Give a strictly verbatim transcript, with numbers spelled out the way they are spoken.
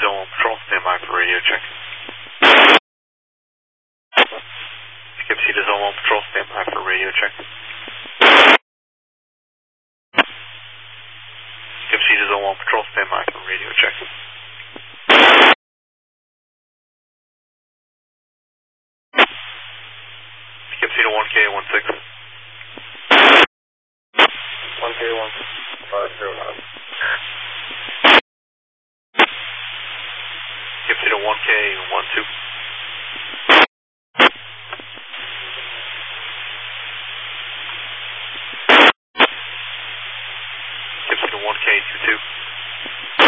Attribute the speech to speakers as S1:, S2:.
S1: Zone one Patrol, stand by for radio check. Poughkeepsie to Zone one Patrol, stand by for radio check. Poughkeepsie to Zone one Patrol, stand by for radio check. Poughkeepsie to one K one six.
S2: one K one five zero nine.
S1: Poughkeepsie to one K one two. Poughkeepsie to one K two two.